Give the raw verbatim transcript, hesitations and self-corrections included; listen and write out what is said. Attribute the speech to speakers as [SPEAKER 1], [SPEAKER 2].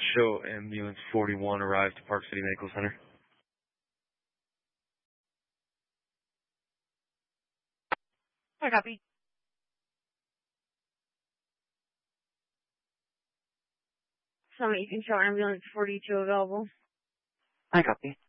[SPEAKER 1] Show ambulance forty-one arrived to Park City Medical Center.
[SPEAKER 2] I copy. Summit, you can show ambulance forty-two available.
[SPEAKER 3] I copy.